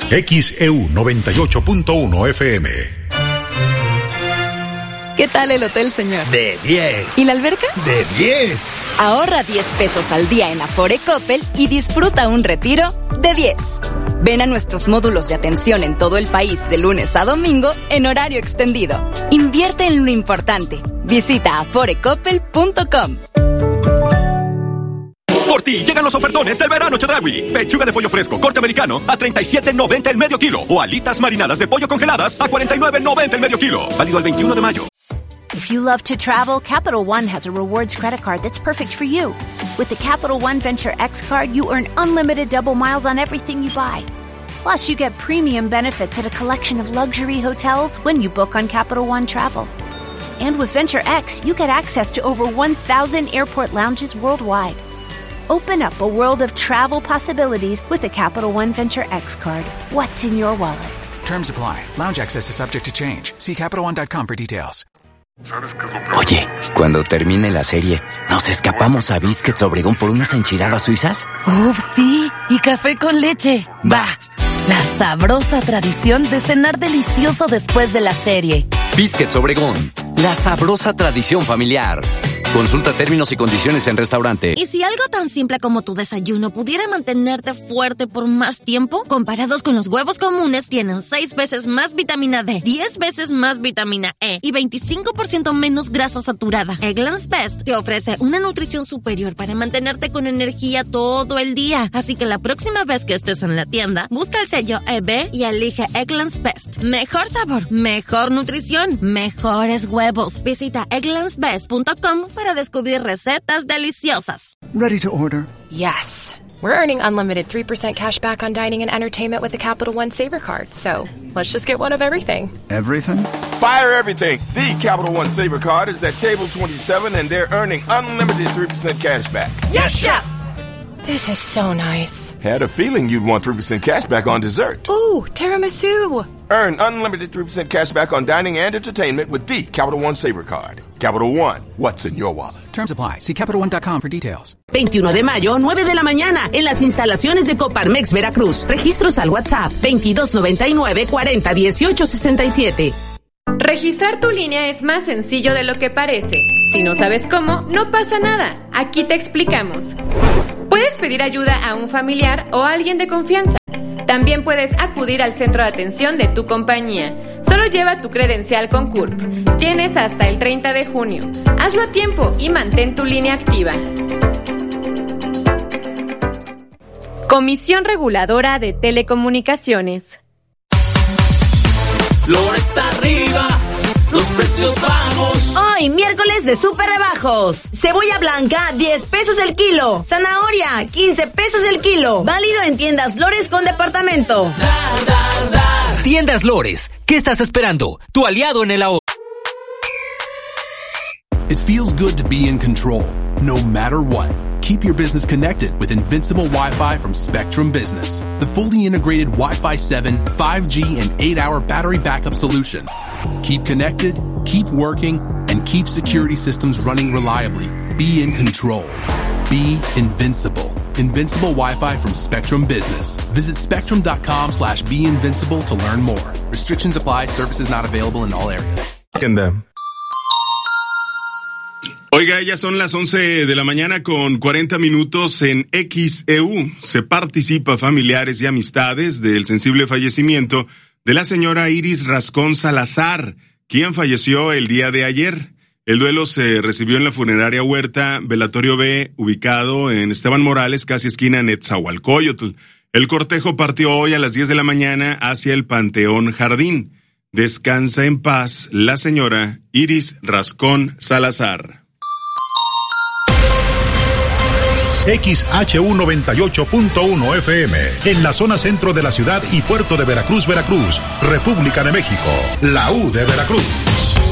XEU 98.1 FM. ¿Qué tal el hotel, señor? De 10. ¿Y la alberca? De 10. Ahorra 10 pesos al día en Afore Coppel y disfruta un retiro de 10. Ven a nuestros módulos de atención en todo el país de lunes a domingo en horario extendido. Invierte en lo importante. Visita aforecoppel.com. Por ti llegan los ofertones del verano Chedraui. Pechuga de pollo fresco, corte americano a $37.90 el medio kilo. O alitas marinadas de pollo congeladas a $49.90 el medio kilo. Válido el 21 de mayo. If you love to travel, Capital One has a rewards credit card that's perfect for you. With the Capital One Venture X card, you earn unlimited double miles on everything you buy. Plus, you get premium benefits at a collection of luxury hotels when you book on Capital One Travel. And with Venture X, you get access to over 1,000 airport lounges worldwide. Open up a world of travel possibilities with the Capital One Venture X card. What's in your wallet? Terms apply. Lounge access is subject to change. See CapitalOne.com for details. Oye, cuando termine la serie, ¿nos escapamos a Biscuits Obregón por unas enchiladas suizas? ¡Uf, sí! Y café con leche. ¡Va! La sabrosa tradición de cenar delicioso después de la serie. Biscuits Obregón, la sabrosa tradición familiar. Consulta términos y condiciones en restaurante. ¿Y si algo tan simple como tu desayuno pudiera mantenerte fuerte por más tiempo? Comparados con los huevos comunes, tienen 6 veces más vitamina D, 10 veces más vitamina E y 25% menos grasa saturada. Eggland's Best te ofrece una nutrición superior para mantenerte con energía todo el día. Así que la próxima vez que estés en la tienda, busca el sello EB y elige Eggland's Best. Mejor sabor, mejor nutrición, mejores huevos. Visita egglandsbest.com para descubrir recetas deliciosas. Ready to order? Yes. We're earning unlimited 3% cash back on dining and entertainment with the Capital One Saver Card. So, let's just get one of everything. Everything? Fire everything. The Capital One Saver Card is at table 27 and they're earning unlimited 3% cash back. Yes, Chef! This is so nice. Had a feeling you'd want 3% cash back on dessert. Ooh, tiramisu. Earn unlimited 3% cash back on dining and entertainment with the Capital One Saver Card. Capital One, what's in your wallet? Terms apply. See CapitalOne.com for details. 21 de mayo, 9 de la mañana, en las instalaciones de Coparmex Veracruz. Registros al WhatsApp 2299 40 18 67. Registrar tu línea es más sencillo de lo que parece. Si no sabes cómo, no pasa nada. Aquí te explicamos. Puedes pedir ayuda a un familiar o a alguien de confianza. También puedes acudir al centro de atención de tu compañía. Solo lleva tu credencial con CURP. Tienes hasta el 30 de junio. Hazlo a tiempo y mantén tu línea activa. Comisión Reguladora de Telecomunicaciones. Flores arriba, los precios bajos. Hoy, miércoles de súper rebajos. Cebolla blanca, 10 pesos el kilo. Zanahoria, 15 pesos el kilo. Válido en tiendas Lores con departamento. Tiendas Lores, ¿qué estás esperando? Tu aliado en el ahorro. It feels good to be in control, no matter what. Keep your business connected with Invincible Wi-Fi from Spectrum Business, the fully integrated Wi-Fi 7, 5G, and 8-hour battery backup solution. Keep connected, keep working, and keep security systems running reliably. Be in control. Be invincible. Invincible Wi-Fi from Spectrum Business. Visit spectrum.com/beinvincible to learn more. Restrictions apply. Services not available in all areas. Oiga, ya son las 11 de la mañana con 40 minutos en XEU. Se participa familiares y amistades del sensible fallecimiento de la señora Iris Rascón Salazar, quien falleció el día de ayer. El duelo se recibió en la funeraria Huerta, velatorio B, ubicado en Esteban Morales, casi esquina Netzahualcóyotl. El cortejo partió hoy a las 10 de la mañana hacia el Panteón Jardín. Descansa en paz la señora Iris Rascón Salazar. XHU 98.1 FM, en la zona centro de la ciudad y puerto de Veracruz, Veracruz, República de México, la U de Veracruz.